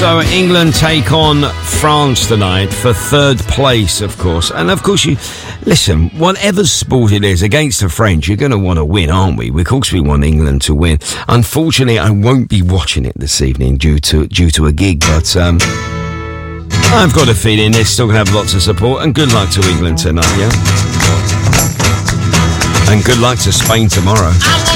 So England take on France tonight for third place, of course. And of course, you listen, whatever sport it is, against the French, you're going to want to win, aren't we? Of course we want England to win. Unfortunately, I won't be watching it this evening due to a gig, but I've got a feeling they're still going to have lots of support. And good luck to England tonight, yeah? And good luck to Spain tomorrow.